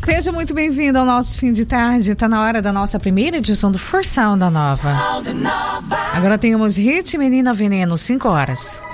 Seja muito bem-vindo ao nosso fim de tarde. Está na hora da nossa primeira edição do Forçal da Nova. Agora temos Hit Menina Veneno, 5 horas.